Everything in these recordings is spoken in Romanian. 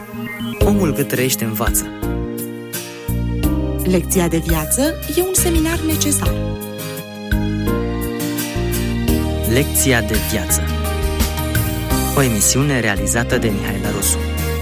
Omul cât trăiește învață. Lecția de viață e un seminar necesar. Lecția de viață. O emisiune realizată de Mihaela Rusu.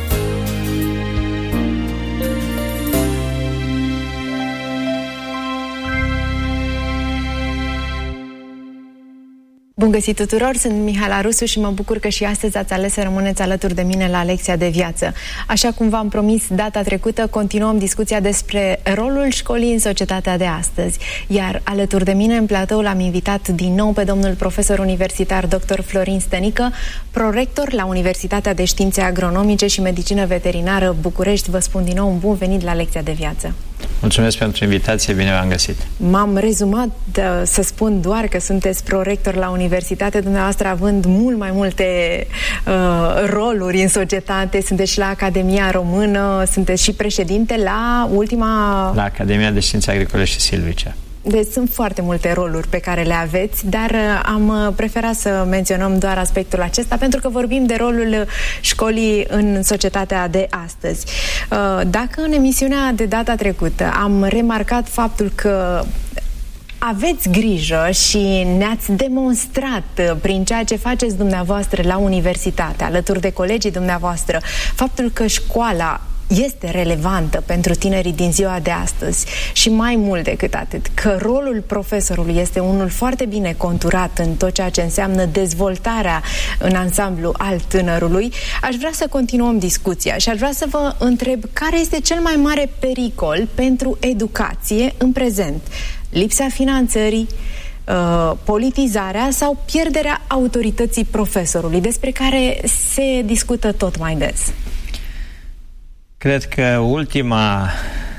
Bun găsit tuturor, sunt Mihaela Rusu și mă bucur că și astăzi ați ales să rămâneți alături de mine la Lecția de Viață. Așa cum v-am promis data trecută, continuăm discuția despre rolul școlii în societatea de astăzi. Iar alături de mine în platou l-am invitat din nou pe domnul profesor universitar dr. Florin Stănică, prorector la Universitatea de Științe Agronomice și Medicină Veterinară București. Vă spun din nou un bun venit la Lecția de Viață. Mulțumesc pentru invitație, bine v-am găsit. M-am rezumat să spun doar că sunteți prorector la universitate, dumneavoastră având mult mai multe roluri în societate. Sunteți și la Academia Română, sunteți și președinte la La Academia de Științe Agricole și Silvice. Deci sunt foarte multe roluri pe care le aveți, dar am preferat să menționăm doar aspectul acesta, pentru că vorbim de rolul școlii în societatea de astăzi. Dacă în emisiunea de data trecută am remarcat faptul că aveți grijă și ne-ați demonstrat prin ceea ce faceți dumneavoastră la universitate, alături de colegii dumneavoastră, faptul că școala este relevantă pentru tinerii din ziua de astăzi și mai mult decât atât, că rolul profesorului este unul foarte bine conturat în tot ceea ce înseamnă dezvoltarea în ansamblu al tânărului, aș vrea să continuăm discuția și aș vrea să vă întreb care este cel mai mare pericol pentru educație în prezent? Lipsa finanțării, politizarea sau pierderea autorității profesorului, despre care se discută tot mai des? Cred că ultima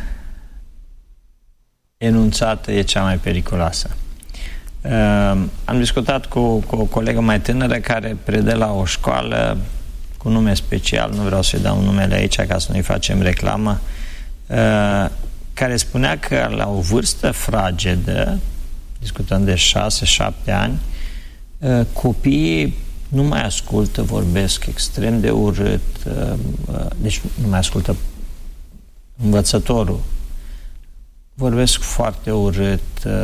enunțată e cea mai periculoasă. Am discutat cu o colegă mai tânără care predă la o școală cu nume special, nu vreau să-i dau numele aici ca să nu-i facem reclamă, care spunea că la o vârstă fragedă, discutăm de 6-7 ani, copiii nu mai ascultă, vorbesc extrem de urât, deci nu mai ascultă învățătorul, vorbesc foarte urât,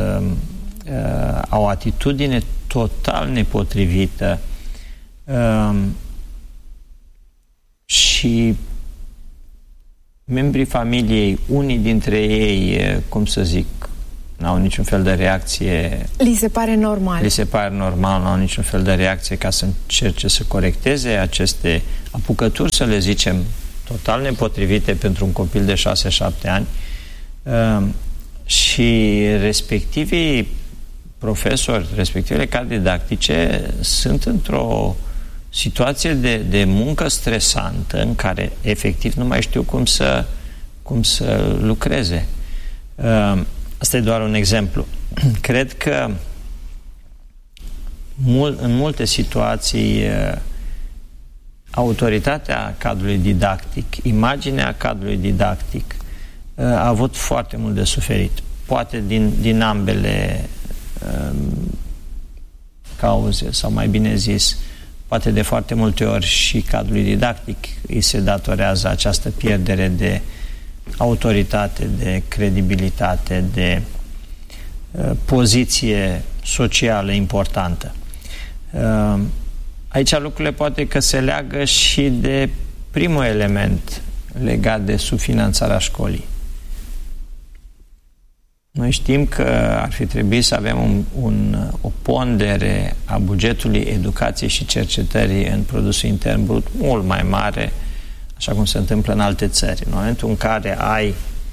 au o atitudine total nepotrivită și membrii familiei, unii dintre ei, cum să zic, n-au niciun fel de reacție. Li se pare normal. Li se pare normal, n-au niciun fel de reacție ca să încerce să corecteze aceste apucături, să le zicem, total nepotrivite pentru un copil de 6-7 ani. Și respectivii profesori, respectivele cadre didactice sunt într-o situație de muncă stresantă în care efectiv nu mai știu cum să lucreze. Asta e doar un exemplu. Cred că în multe situații autoritatea cadrului didactic, imaginea cadrului didactic a avut foarte mult de suferit. Poate din ambele cauze, sau mai bine zis, poate de foarte multe ori și cadrului didactic îi se datorează această pierdere de autoritate, de credibilitate, de poziție socială importantă. Aici lucrurile poate că se leagă și de primul element legat de subfinanțarea școlii. Noi știm că ar fi trebuit să avem o pondere a bugetului educației și cercetării în produsul intern brut mult mai mare, așa cum se întâmplă în alte țări. În momentul în care ai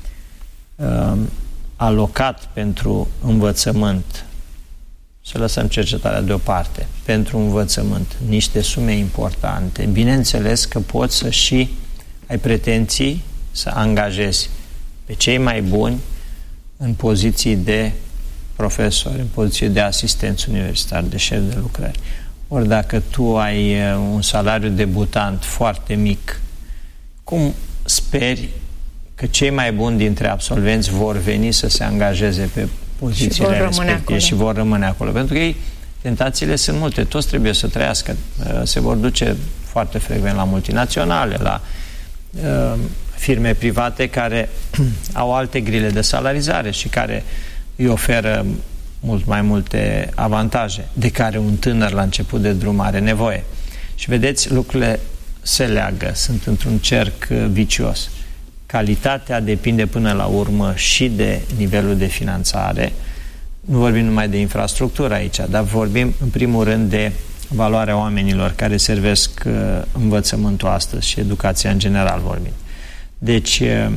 alocat pentru învățământ, să lăsăm cercetarea deoparte, pentru învățământ, niște sume importante, bineînțeles că poți să și ai pretenții să angajezi pe cei mai buni în poziții de profesori, în poziții de asistenți universitari, de șef de lucrări. Ori dacă tu ai un salariu debutant foarte mic, cum speri că cei mai buni dintre absolvenți vor veni să se angajeze pe pozițiile respective și vor rămâne acolo? Pentru că ei, tentațiile sunt multe, toți trebuie să trăiască, se vor duce foarte frecvent la multinaționale, la firme private care au alte grile de salarizare și care îi oferă mult mai multe avantaje de care un tânăr la început de drum are nevoie. Și vedeți, lucrurile se leagă, sunt într-un cerc vicios. Calitatea depinde până la urmă și de nivelul de finanțare. Nu vorbim numai de infrastructură aici, dar vorbim în primul rând de valoarea oamenilor care servesc învățământul astăzi și educația în general vorbim. Deci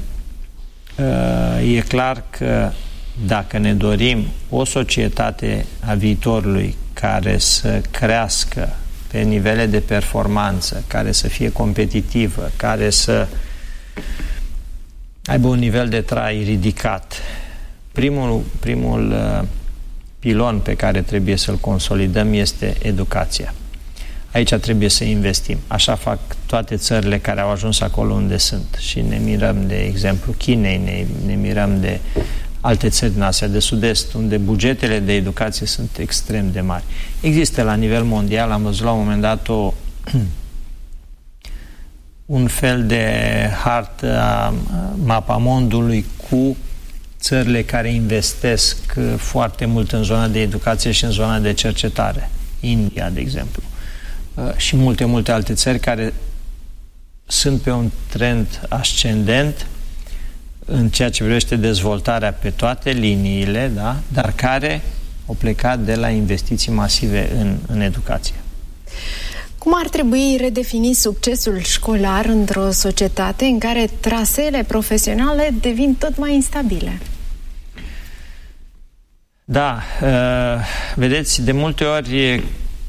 e clar că dacă ne dorim o societate a viitorului care să crească pe nivele de performanță, care să fie competitivă, care să aibă un nivel de trai ridicat, primul pilon pe care trebuie să-l consolidăm este educația. Aici trebuie să investim. Așa fac toate țările care au ajuns acolo unde sunt. Și ne mirăm de exemplu Chinei, ne mirăm de alte țări din Asia de Sud-Est, unde bugetele de educație sunt extrem de mari. Există la nivel mondial, am văzut la un moment dat un fel de hartă a mapamondului cu țările care investesc foarte mult în zona de educație și în zona de cercetare. India, de exemplu. Și multe alte țări care sunt pe un trend ascendent în ceea ce privește dezvoltarea pe toate liniile, da? Dar care au plecat de la investiții masive în educație. Cum ar trebui redefinit succesul școlar într-o societate în care traseele profesionale devin tot mai instabile? Da, vedeți, de multe ori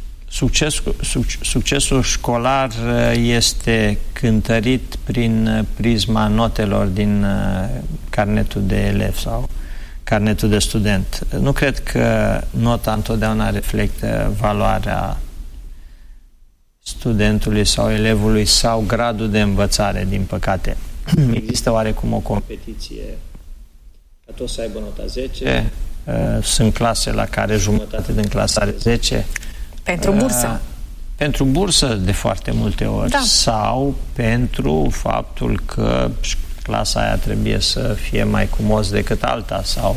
succesul școlar este cântărit prin prisma notelor din carnetul de elev sau carnetul de student. Nu cred că nota întotdeauna reflectă valoarea studentului sau elevului sau gradul de învățare, din păcate. Există oarecum o competiție ca toți să aibă nota 10. Sunt clase la care jumătate din clasă are 10. Pentru bursă. Pentru bursă de foarte multe ori. Da. Sau pentru faptul că clasa aia trebuie să fie mai cumos decât alta sau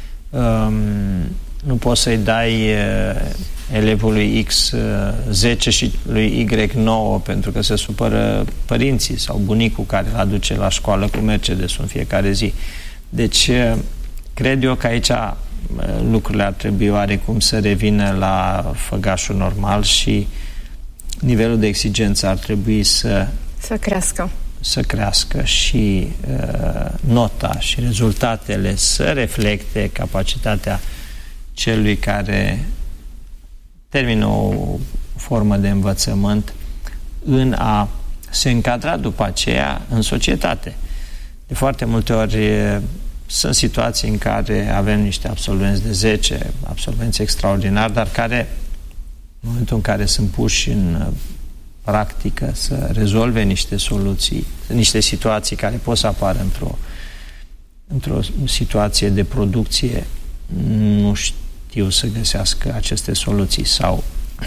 nu poți să-i dai elevului X 10 și lui Y 9 pentru că se supără părinții sau bunicul care îl aduce la școală cu Mercedes în fiecare zi. Deci cred eu că aici lucrurile ar trebui oarecum să revină la făgașul normal și nivelul de exigență ar trebui să crească și nota și rezultatele să reflecte capacitatea celui care termină o formă de învățământ în a se încadra după aceea în societate. De foarte multe ori sunt situații în care avem niște absolvenți de 10, absolvenți extraordinari, dar care, în momentul în care sunt puși în practică să rezolve niște soluții, niște situații care pot să apară într-o situație de producție, nu știu să găsească aceste soluții sau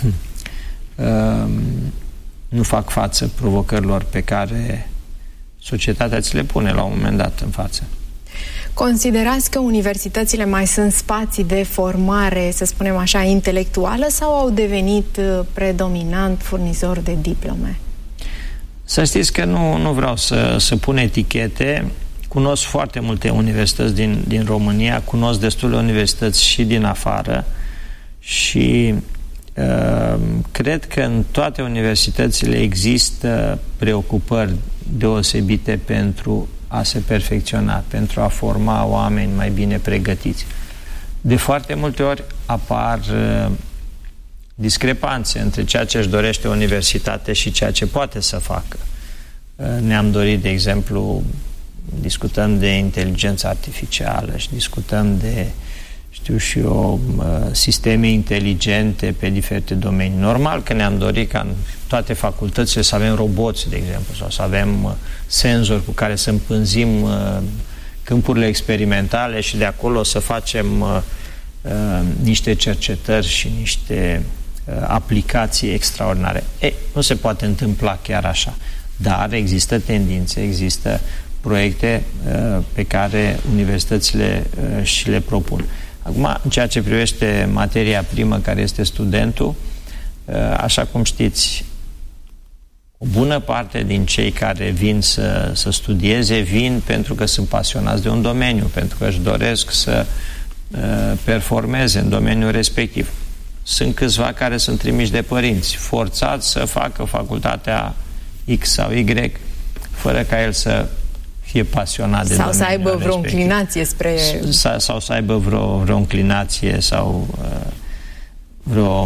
nu fac față provocărilor pe care societatea ți le pune la un moment dat în față. Considerați că universitățile mai sunt spații de formare, să spunem așa, intelectuală sau au devenit predominant furnizori de diplome? Să știți că nu vreau să pun etichete. Cunosc foarte multe universități din România, cunosc destule universități și din afară și cred că în toate universitățile există preocupări deosebite pentru a se perfecționa, pentru a forma oameni mai bine pregătiți. De foarte multe ori apar discrepanțe între ceea ce își dorește o universitate și ceea ce poate să facă. Ne-am dorit, de exemplu, discutăm de inteligență artificială și discutăm de, știu și eu, sisteme inteligente pe diferite domenii. Normal că ne-am dorit ca în toate facultățile să avem roboți, de exemplu, sau să avem senzori cu care să împânzim câmpurile experimentale și de acolo să facem niște cercetări și niște aplicații extraordinare. Nu se poate întâmpla chiar așa. dar există tendințe, există proiecte pe care universitățile și le propun. Acum, în ceea ce privește materia primă, care este studentul, așa cum știți, o bună parte din cei care vin să studieze vin pentru că sunt pasionați de un domeniu, pentru că își doresc să performeze în domeniul respectiv. Sunt câțiva care sunt trimiși de părinți, forțați să facă facultatea X sau Y, fără ca el să fie pasionat de domeniul respectiv. Sau să aibă vreo înclinație spre... Sau să aibă vreo înclinație sau vreo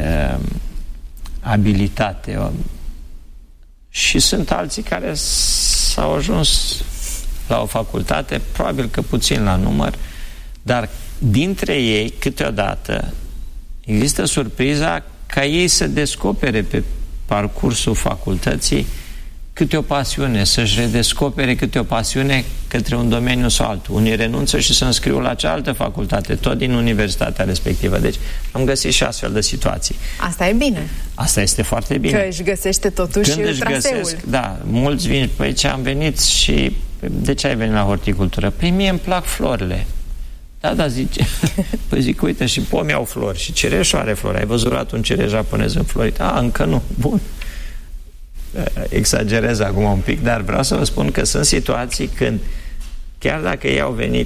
abilitate. Și sunt alții care s-au ajuns la o facultate, probabil că puțin la număr, dar dintre ei, câteodată, există surpriza ca ei să descopere pe parcursul facultății câte o pasiune, să-și redescopere câte o pasiune către un domeniu sau altul. Unii renunță și se înscriu la cealaltă facultate, tot din universitatea respectivă. Deci am găsit și astfel de situații. Asta e bine. Asta este foarte bine. Că își găsește totuși când își traseul. Găsesc, da, mulți vin, păi ce am venit și de ce ai venit la horticultură? Păi mie îmi plac florile. Da, zice. Păi zic, uite, și pomii au flori și cireșul are flori. Ai văzut un cireș japonez înflorit? Încă nu. Bun. Exagerez acum un pic, dar vreau să vă spun că sunt situații când, chiar dacă ei au venit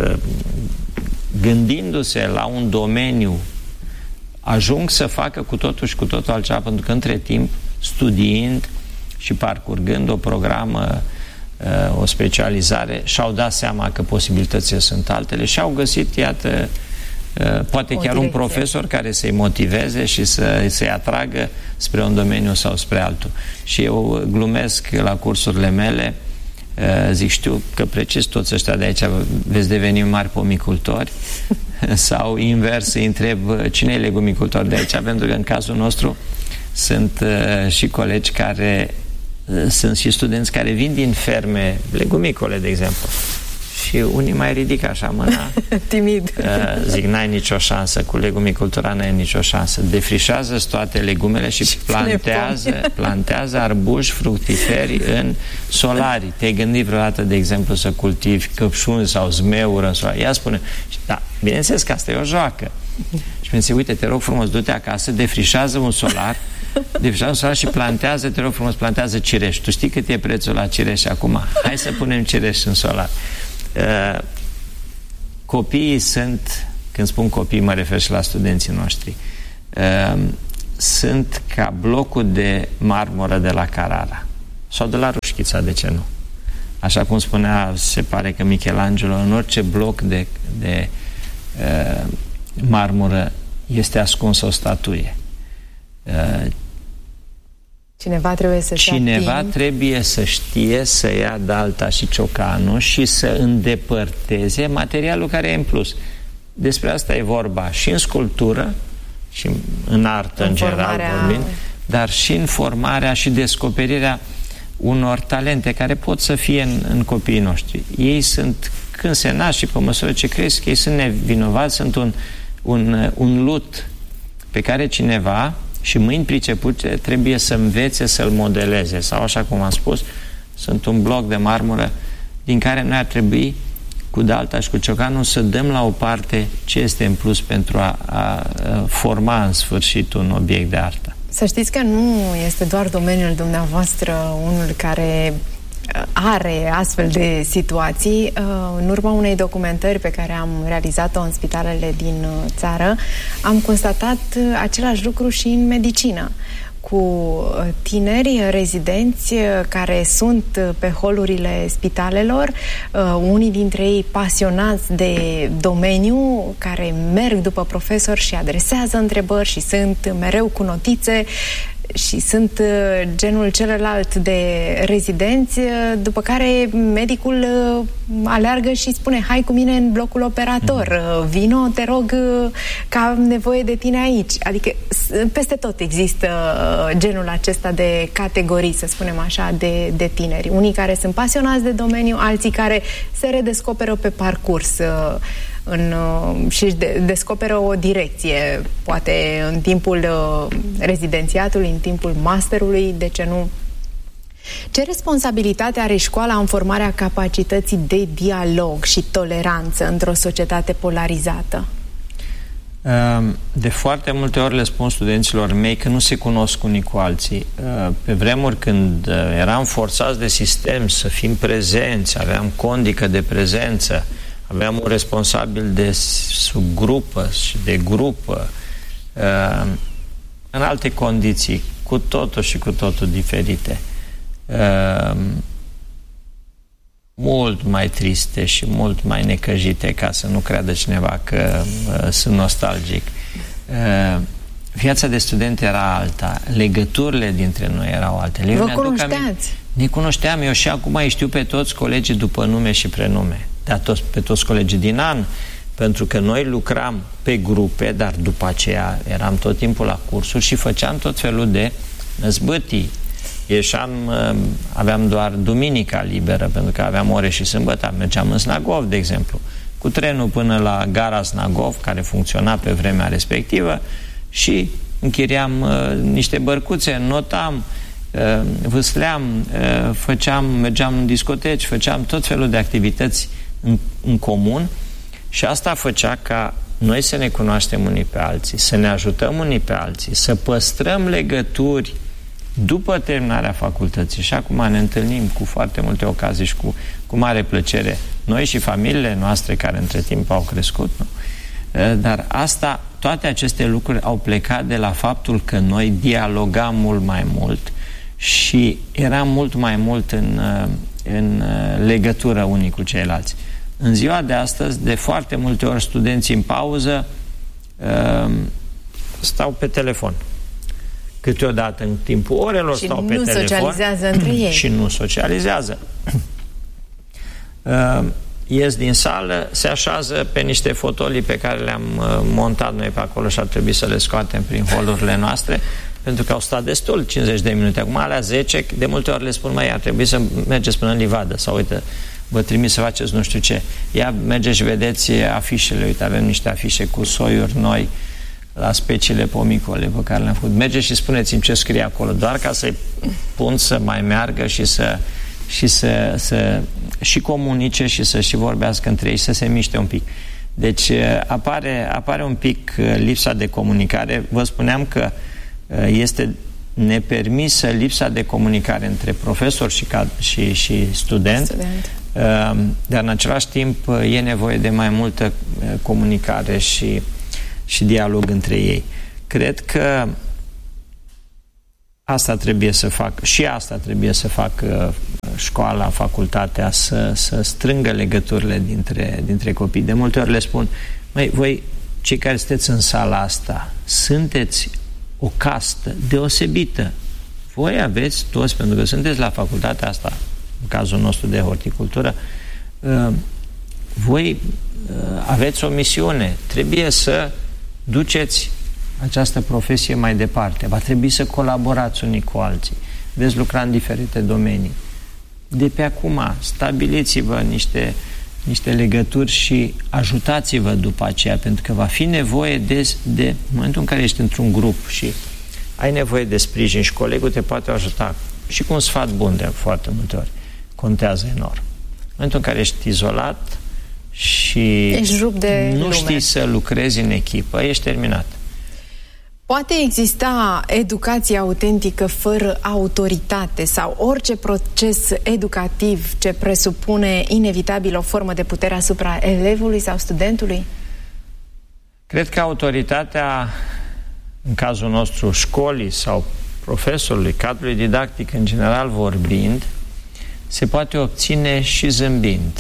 gândindu-se la un domeniu, ajung să facă cu totul și cu totul altceva, pentru că între timp, studiind și parcurgând o programă, o specializare, și-au dat seama că posibilitățile sunt altele și au găsit, iată, poate chiar un profesor care să-i motiveze și să-i atragă spre un domeniu sau spre altul. Și eu glumesc la cursurile mele, zic, știu că precis toți ăștia de aici veți deveni mari pomicultori sau invers, îi întreb cine e legumicultor de aici, pentru că în cazul nostru sunt și colegi care sunt și studenți care vin din ferme legumicole, de exemplu. Și unii mai ridică așa mâna. Timid. Zic, n-ai nicio șansă, cu legumicultura n-ai nicio șansă. Defrișează toate legumele și plantează arbuși fructiferi în solarii. Te-ai gândit vreodată, de exemplu, să cultivi căpșuni sau zmeură în solarii? Ea spune, da, bineînțeles că asta e o joacă. Și mi-e, uite, te rog frumos, du-te acasă, defrișează un solar, și plantează, te rog frumos, plantează cireș. Tu știi cât e prețul la cireș acum? Hai să punem cireș în solar. Copiii sunt, când spun copii, mă refer și la studenții noștri, sunt ca blocul de marmură de la Carrara sau de la Rușchița, de ce nu? Așa cum spunea, se pare că Michelangelo, în orice bloc de marmură este ascunsă o statuie. Cineva trebuie să știe să ia dalta și ciocanul și să îndepărteze materialul care e în plus. Despre asta e vorba și în sculptură și în artă în general vorbind, dar și în formarea și descoperirea unor talente care pot să fie în copiii noștri. Ei sunt, când se nasc și pe măsură ce cresc, ei sunt nevinovați, sunt un lut pe care cineva și mâini pricepute trebuie să învețe să-l modeleze. Sau, așa cum am spus, sunt un bloc de marmură din care noi ar trebui, cu dalta și cu ciocanul, să dăm la o parte ce este în plus pentru a forma în sfârșit un obiect de artă. Să știți că nu este doar domeniul dumneavoastră unul care are astfel de situații. În urma unei documentări pe care am realizat-o în spitalele din țară, am constatat același lucru și în medicină, cu tineri rezidenți care sunt pe holurile spitalelor, unii dintre ei pasionați de domeniu, care merg după profesori și adresează întrebări și sunt mereu cu notițe, și sunt genul celălalt de rezidenți, după care medicul aleargă și spune, hai cu mine în blocul operator, vino, te rog, că am nevoie de tine aici. Adică peste tot există genul acesta de categorii, să spunem așa, de tineri. Unii care sunt pasionați de domeniu, alții care se redescoperă pe parcurs și descoperă o direcție, poate în timpul rezidențiatului, în timpul masterului, de ce nu? Ce responsabilitate are școala în formarea capacității de dialog și toleranță într-o societate polarizată? De foarte multe ori le spun studenților mei că nu se cunosc unii cu alții. Pe vremuri când eram forțați de sistem să fim prezenți, aveam condică de prezență, aveam un responsabil de subgrupă și de grupă, în alte condiții, cu totul și cu totul diferite, mult mai triste și mult mai necăjite, ca să nu creadă cineva că sunt nostalgic. Viața de student era alta, legăturile dintre noi erau altele. Vă cunoșteați? Ne cunoșteam, eu și acum îi știu pe toți colegii după nume și prenume, dar pe toți colegii din an, pentru că noi lucram pe grupe, dar după aceea eram tot timpul la cursuri și făceam tot felul de năzbâtii. Ieșeam, aveam doar duminica liberă, pentru că aveam ore și sâmbătă. Mergeam în Snagov, de exemplu, cu trenul până la gara Snagov, care funcționa pe vremea respectivă, și închiriam niște bărcuțe, notam, vâsleam, mergeam în discoteci, făceam tot felul de activități în comun, și asta făcea ca noi să ne cunoaștem unii pe alții, să ne ajutăm unii pe alții, să păstrăm legături după terminarea facultății. Și acum ne întâlnim cu foarte multe ocazii și cu mare plăcere, noi și familiile noastre care între timp au crescut, nu? Dar toate aceste lucruri au plecat de la faptul că noi dialogam mult mai mult și eram mult mai mult în legătură unii cu ceilalți. În ziua de astăzi, de foarte multe ori, studenții în pauză stau pe telefon. Câteodată în timpul orelor și stau pe telefon. Și nu socializează între ei. Și nu socializează. Ies din sală, se așează pe niște fotolii pe care le-am montat noi pe acolo și ar trebui să le scoatem prin holurile noastre, pentru că au stat destul 50 de minute. Acum alea 10, de multe ori le spun, mai ar trebui să mergeți până în livadă, sau uite, vă trimis să faceți nu știu ce. Ia, mergeți și vedeți afișele, uite, avem niște afișe cu soiuri noi la speciile pomicole pe care le-am făcut. Mergeți și spuneți-mi ce scrie acolo, doar ca să-i pun să mai meargă și să și comunice și să și vorbească între ei, să se miște un pic. Deci apare un pic lipsa de comunicare. Vă spuneam că este nepermisă lipsa de comunicare între profesor și student. Dar în același timp e nevoie de mai multă comunicare și dialog între ei. Cred că asta trebuie să facă școala, facultatea, să strângă legăturile dintre copii. De multe ori le spun, măi, voi, cei care sunteți în sala asta, sunteți o castă deosebită. Voi aveți toți, pentru că sunteți la facultatea asta, în cazul nostru de horticultură, voi aveți o misiune. Trebuie să duceți această profesie mai departe. Va trebui să colaborați unii cu alții. Veți lucra în diferite domenii. De pe acum, stabiliți-vă niște legături și ajutați-vă după aceea, pentru că va fi nevoie de momentul în care ești într-un grup și ai nevoie de sprijin și colegul te poate ajuta și cu un sfat bun de foarte multe ori. Contează enorm. În momentul în care ești izolat și nu știi să lucrezi în echipă, ești terminat. Poate exista educație autentică fără autoritate sau orice proces educativ ce presupune inevitabil o formă de putere asupra elevului sau studentului? Cred că autoritatea, în cazul nostru școlii sau profesorului, cadrului didactic în general vorbind, se poate obține și zâmbind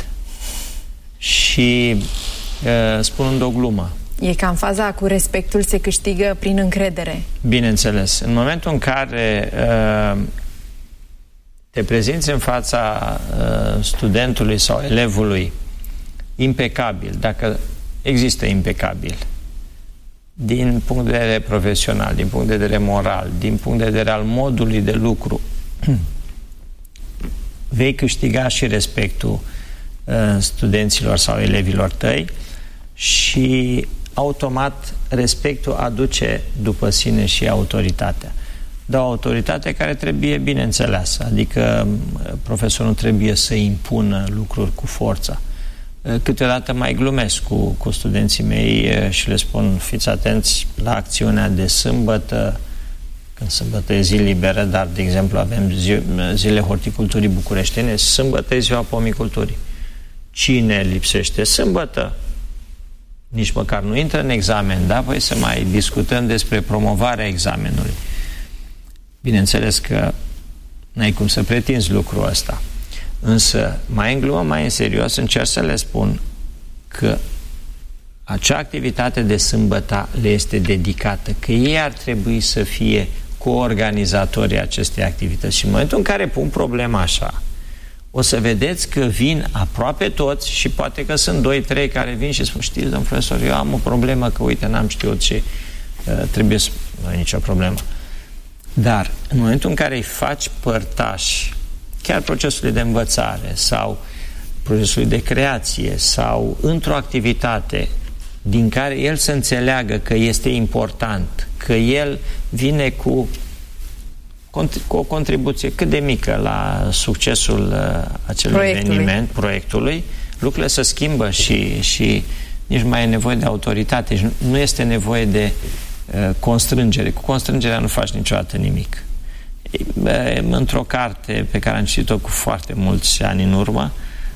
și spunând o glumă. E ca în faza cu respectul se câștigă prin încredere. Bineînțeles. În momentul în care te prezinți în fața studentului sau elevului impecabil, dacă există impecabil, din punct de vedere profesional, din punct de vedere moral, din punct de vedere al modului de lucru, vei câștiga și respectul studenților sau elevilor tăi și automat respectul aduce după sine și autoritatea. dar o autoritate care trebuie bine înțeleasă, adică profesorul nu trebuie să impună lucruri cu forța. Câteodată mai glumesc cu studenții mei și le spun, fiți atenți la acțiunea de sâmbătă, când sâmbătă e zi liberă, dar, de exemplu, avem zile horticulturii bucureștene, sâmbătă e ziua pomiculturii. Cine lipsește sâmbătă, nici măcar nu intră în examen, da? Păi să mai discutăm despre promovarea examenului. Bineînțeles că n-ai cum să pretinzi lucrul ăsta. Însă, mai în glumă, mai în serios, încerc să le spun că acea activitate de sâmbătă le este dedicată, că ei ar trebui să fie coorganizatorii acestei activități. Și în momentul în care pun problema așa, o să vedeți că vin aproape toți și poate că sunt 2-3 care vin și spun, știți, domn profesor, eu am o problemă, că uite, n-am știut și trebuie să... Nu e nicio problemă. Dar în momentul în care îi faci părtași chiar procesului de învățare sau procesului de creație sau într-o activitate din care el să înțeleagă că este important, că el vine cu o contribuție cât de mică la succesul acelui eveniment, proiectului, lucrurile se schimbă și nici mai e nevoie de autoritate și nu este nevoie de constrângere. Cu constrângerea nu faci niciodată nimic. Într-o carte pe care am citit-o cu foarte mulți ani în urmă,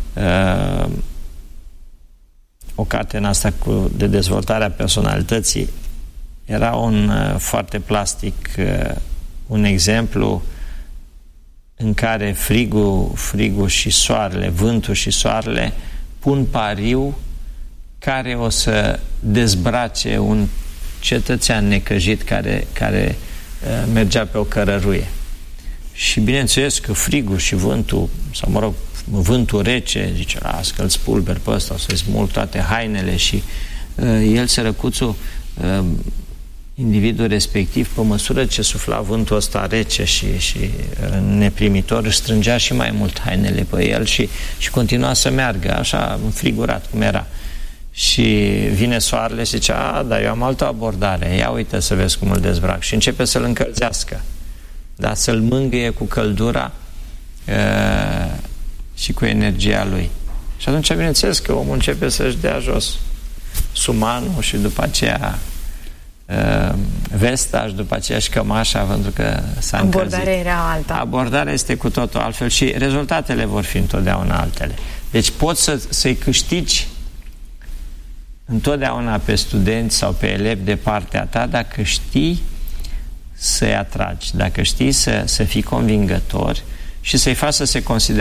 o carte în asta de dezvoltarea personalității, era un foarte plastic un exemplu în care frigul și soarele, vântul și soarele pun pariu care o să dezbrace un cetățean necăjit care mergea pe o cărăruie. Și bineînțeles că frigul și vântul, sau mă rog, vântul rece, zice, las că îl spulber pe ăsta, o să-i smulg toate hainele și el, sărăcuțul, individul respectiv, pe măsură ce sufla vântul ăsta rece și neprimitor, își strângea și mai mult hainele pe el și continua să meargă, așa, înfrigurat cum era. Și vine soarele și zice, dar eu am altă abordare, ia uite să vezi cum îl dezbrac. Și începe să-l încălzească, da? Să-l mângâie cu căldura și cu energia lui. Și atunci, bineînțeles că omul începe să-și dea jos sumanul și după aceea vesta și după aceea și cămașa, pentru că s-a încălzit. Abordarea era alta. Abordarea este cu totul altfel și rezultatele vor fi întotdeauna altele. Deci poți să-i câștigi întotdeauna pe studenți sau pe elevi de partea ta dacă știi să-i atragi, dacă știi să fii convingător și să-i faci să se considere